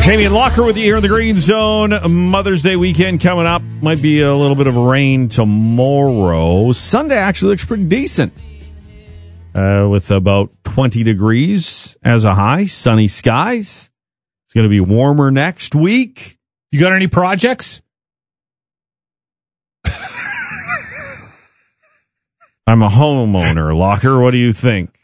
Jamie and Locker with you here in the Green Zone. Mother's Day weekend coming up. Might be a little bit of rain tomorrow. Sunday actually looks pretty decent. With about 20 degrees as a high. Sunny skies. It's going to be warmer next week. You got any projects? I'm a homeowner, Locker. What do you think?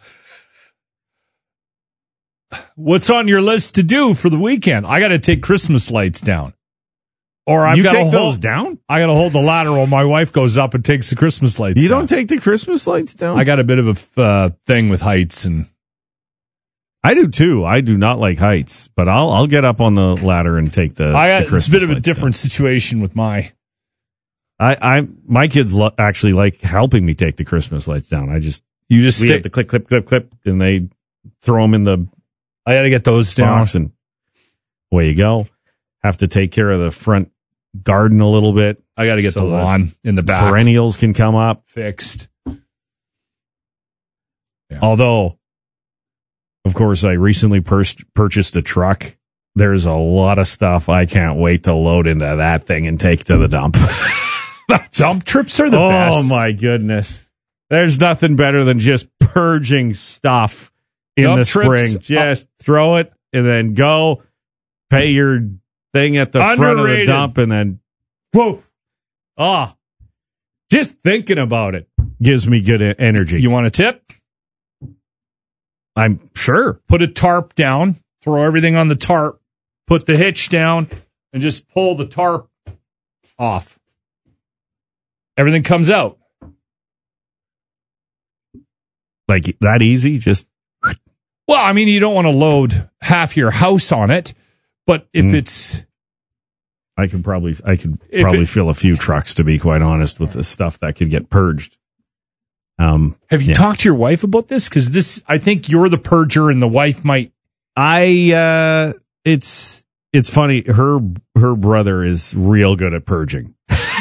What's on your list to do for the weekend? I got to take Christmas lights down. Or I've got to hold those down? I got to hold the ladder while my wife goes up and takes the Christmas lights down. You don't take the Christmas lights down? I got a bit of a thing with heights, and I do too. I do not like heights, but I'll get up on the ladder and take the Christmas it's a bit of a lights different down. situation with my. My kids actually like helping me take the Christmas lights down. We stick have to clip, and they throw them in the. I got to get those down, and away you go. Have to take care of the front garden a little bit. I got to get the lawn in the back. Perennials can come up fixed. Yeah. Although, of course, I recently purchased a truck. There's a lot of stuff I can't wait to load into that thing and take to the dump. Dump trips are the best. Oh my goodness. There's nothing better than just purging stuff in dump the trips, spring. Just throw it and then go pay your thing at the front of the dump and then whoa. Oh, just thinking about it gives me good energy. You want a tip? I'm sure. Put a tarp down, throw everything on the tarp, put the hitch down, and just pull the tarp off. Everything comes out. Like that easy? Just. Well, I mean, you don't want to load half your house on it, but if it's. I could probably fill a few trucks, to be quite honest, with the stuff that could get purged. Have you talked to your wife about this? Because I think you're the purger, and the wife might. It's funny. Her brother is real good at purging.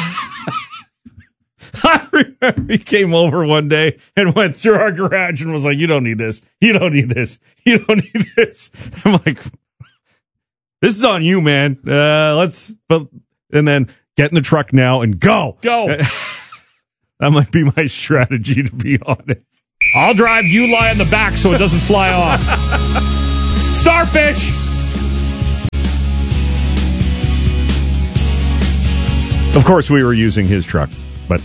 I remember he came over one day and went through our garage and was like, "You don't need this. You don't need this. You don't need this." I'm like, "This is on you, man. And then get in the truck now and go. That might be my strategy, to be honest. I'll drive, you lie in the back so it doesn't fly off. Starfish! Of course, we were using his truck, but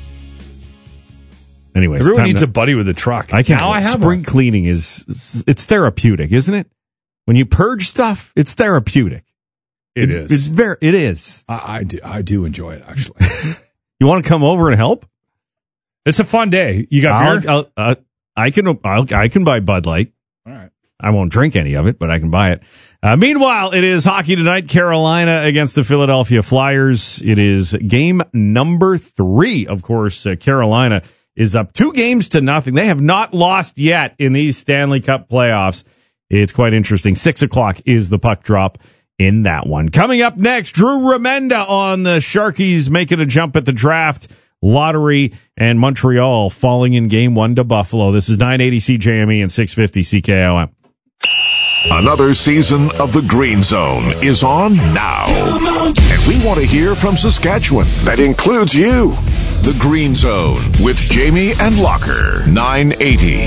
anyways. Everyone needs a buddy with a truck. I can't. Spring cleaning it's therapeutic, isn't it? When you purge stuff, it's therapeutic. It is. It is. I do enjoy it, actually. You want to come over and help? It's a fun day. You got beer? I can buy Bud Light. All right. I won't drink any of it, but I can buy it. Meanwhile, it is hockey tonight. Carolina against the Philadelphia Flyers. It is game number 3. Of course, Carolina is up 2-0. They have not lost yet in these Stanley Cup playoffs. It's quite interesting. 6:00 is the puck drop in that one. Coming up next, Drew Remenda on the Sharkies making a jump at the draft lottery and Montreal falling in game 1 to Buffalo. This is 980 CJME and 650 CKOM. Another season of the Green Zone is on now. And we want to hear from Saskatchewan. That includes you. The Green Zone with Jamie and Locker. 980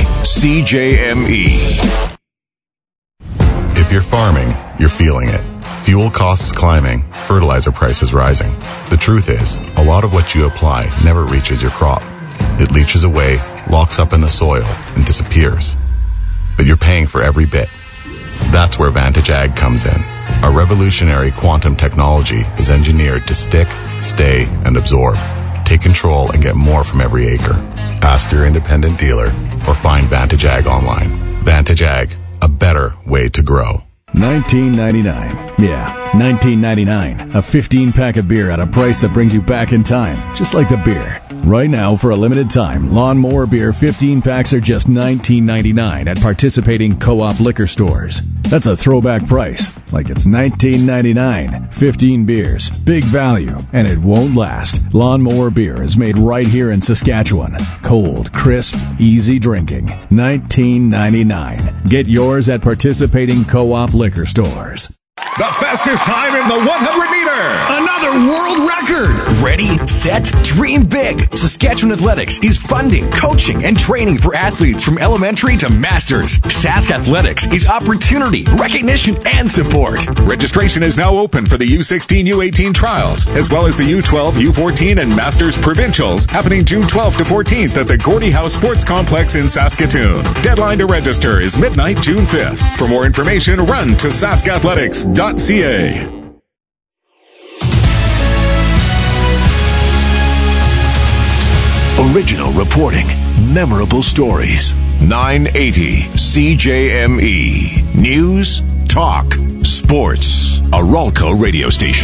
CJME. If you're farming, you're feeling it. Fuel costs climbing, fertilizer prices rising. The truth is, a lot of what you apply never reaches your crop. It leaches away, locks up in the soil, and disappears. But you're paying for every bit. That's where Vantage Ag comes in. Our revolutionary quantum technology is engineered to stick, stay, and absorb. Take control and get more from every acre. Ask your independent dealer or find Vantage Ag online. Vantage Ag, a better way to grow. $19.99. Yeah, $19.99. A 15-pack of beer at a price that brings you back in time, just like the beer. Right now, for a limited time, Lawnmower Beer 15 packs are just $19.99 at participating co-op liquor stores. That's a throwback price, like it's $19.99. 15 beers, big value, and it won't last. Lawnmower Beer is made right here in Saskatchewan. Cold, crisp, easy drinking. $19.99. Get yours at participating co-op liquor stores. The fastest time in the 100-meter. Another world record. Ready, set, dream big. Saskatchewan Athletics is funding, coaching, and training for athletes from elementary to masters. Sask Athletics is opportunity, recognition, and support. Registration is now open for the U16, U18 trials, as well as the U12, U14, and Masters Provincials, happening June 12th to 14th at the Gordie House Sports Complex in Saskatoon. Deadline to register is midnight, June 5th. For more information, run to saskathletics.ca. Original reporting, memorable stories. 980 CJME. News, talk, sports. A Ralco radio station.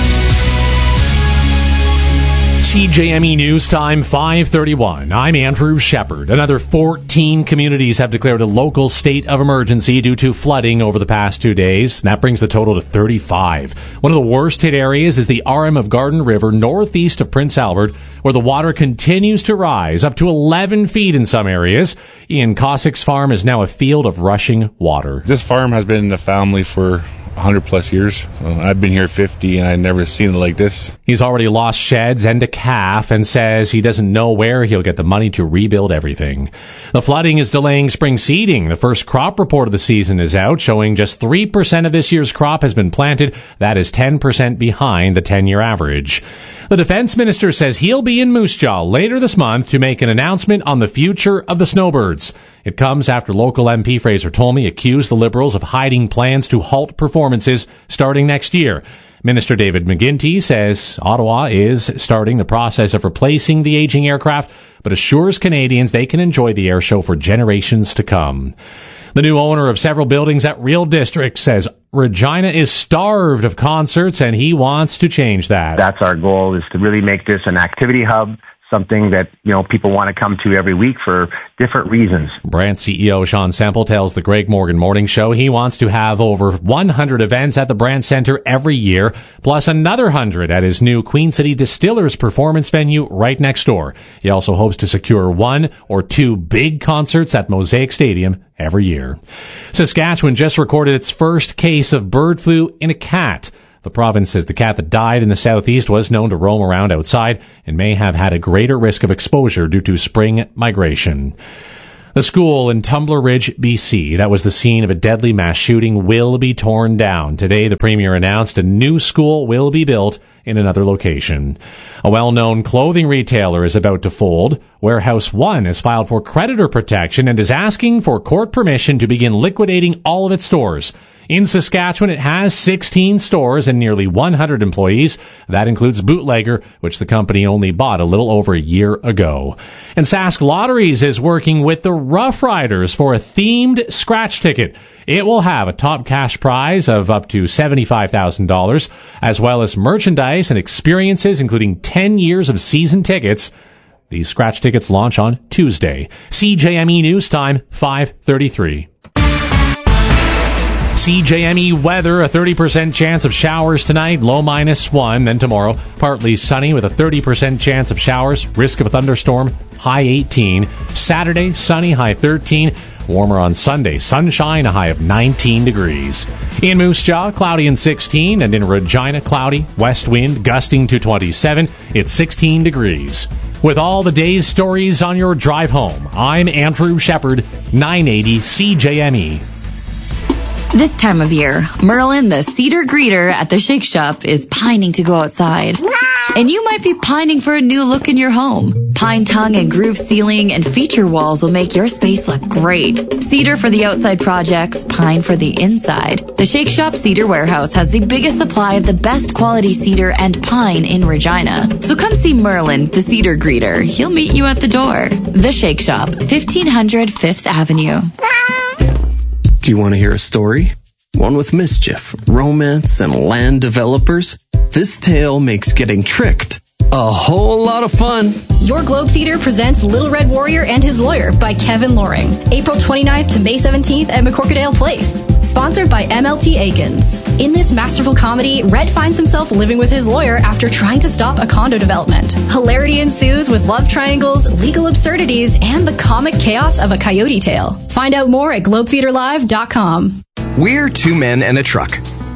CJME News Time, 5:31. I'm Andrew Shepard. Another 14 communities have declared a local state of emergency due to flooding over the past 2 days. That brings the total to 35. One of the worst hit areas is the Arm of Garden River northeast of Prince Albert, where the water continues to rise up to 11 feet in some areas. Ian Cossack's farm is now a field of rushing water. This farm has been in the family for 100 plus years. I've been here 50 and I've never seen it like this. He's already lost sheds and a calf and says he doesn't know where he'll get the money to rebuild everything. The flooding is delaying spring seeding. The first crop report of the season is out, showing just 3% of this year's crop has been planted. That is 10% behind the 10-year average. The defense minister says he'll be in Moose Jaw later this month to make an announcement on the future of the snowbirds. It comes after local MP Fraser Tolmie accused the Liberals of hiding plans to halt performances starting next year. Minister David McGuinty says Ottawa is starting the process of replacing the aging aircraft, but assures Canadians they can enjoy the air show for generations to come. The new owner of several buildings at Real District says Regina is starved of concerts and he wants to change that. That's our goal, is to really make this an activity hub, something that, people want to come to every week for different reasons. Brant CEO Sean Semple tells the Greg Morgan Morning Show he wants to have over 100 events at the Brant Centre every year, plus another 100 at his new Queen City Distillers performance venue right next door. He also hopes to secure 1 or 2 big concerts at Mosaic Stadium every year. Saskatchewan just recorded its first case of bird flu in a cat. The province says the cat that died in the southeast was known to roam around outside and may have had a greater risk of exposure due to spring migration. The school in Tumbler Ridge, BC, that was the scene of a deadly mass shooting, will be torn down. Today, the Premier announced a new school will be built in another location. A well-known clothing retailer is about to fold. Warehouse One has filed for creditor protection and is asking for court permission to begin liquidating all of its stores. In Saskatchewan, it has 16 stores and nearly 100 employees. That includes Bootlegger, which the company only bought a little over a year ago. And Sask Lotteries is working with the Rough Riders for a themed scratch ticket. It will have a top cash prize of up to $75,000, as well as merchandise and experiences, including 10 years of season tickets. These scratch tickets launch on Tuesday. CJME News Time, 5:33. CJME weather, a 30% chance of showers tonight, low -1. Then tomorrow, partly sunny with a 30% chance of showers, risk of a thunderstorm, high 18. Saturday, sunny, high 13. Warmer on Sunday, sunshine, a high of 19 degrees. In Moose Jaw, cloudy and 16. And in Regina, cloudy, west wind, gusting to 27. It's 16 degrees. With all the day's stories on your drive home, I'm Andrew Shepard, 980 CJME. This time of year, Merlin, the cedar greeter at the Shake Shop, is pining to go outside. And you might be pining for a new look in your home. Pine tongue and groove ceiling and feature walls will make your space look great. Cedar for the outside projects, pine for the inside. The Shake Shop Cedar Warehouse has the biggest supply of the best quality cedar and pine in Regina. So come see Merlin, the cedar greeter. He'll meet you at the door. The Shake Shop, 1500 5th Avenue. Do you want to hear a story? One with mischief, romance, and land developers? This tale makes getting tricked a whole lot of fun. Your Globe Theater presents Little Red Warrior and His Lawyer by Kevin Loring. April 29th to May 17th at McCorkadale Place. Sponsored by MLT Aikens. In this masterful comedy, Red finds himself living with his lawyer after trying to stop a condo development. Hilarity ensues with love triangles, legal absurdities, and the comic chaos of a coyote tale. Find out more at globetheaterlive.com. We're two men and a truck.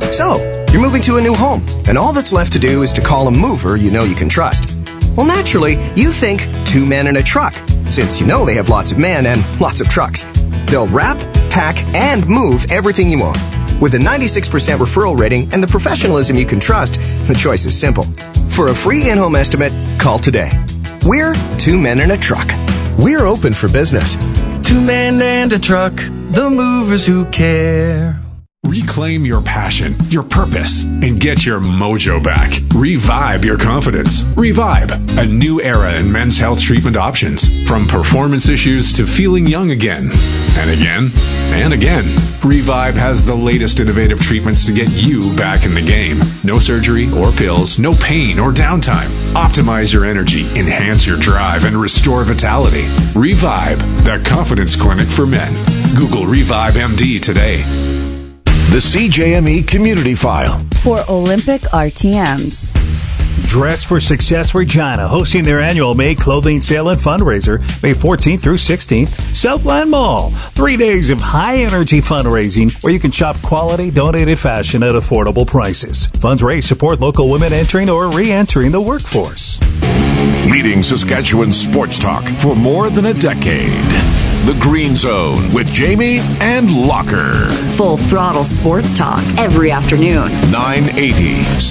So, you're moving to a new home, and all that's left to do is to call a mover you know you can trust. Well, naturally, you think 2 men and a truck, since you know they have lots of men and lots of trucks. They'll wrap, pack, and move everything you own. With a 96% referral rating and the professionalism you can trust, the choice is simple. For a free in-home estimate, call today. We're 2 men and a truck. We're open for business. 2 men and a truck, the movers who care. Reclaim your passion, your purpose, and get your mojo back. Revive your confidence. Revive, a new era in men's health treatment options. From performance issues to feeling young again. And again, and again. Revive has the latest innovative treatments to get you back in the game. No surgery or pills, no pain or downtime. Optimize your energy, enhance your drive, and restore vitality. Revive, the confidence clinic for men. Google Revive MD today. The CJME Community File. For Olympic RTMs. Dress for Success Regina, hosting their annual May clothing sale and fundraiser, May 14th through 16th, Southland Mall. 3 days of high-energy fundraising where you can shop quality, donated fashion at affordable prices. Funds raised support local women entering or re-entering the workforce. Leading Saskatchewan sports talk for more than a decade. The Green Zone with Jamie and Locker. Full throttle sports talk every afternoon. 980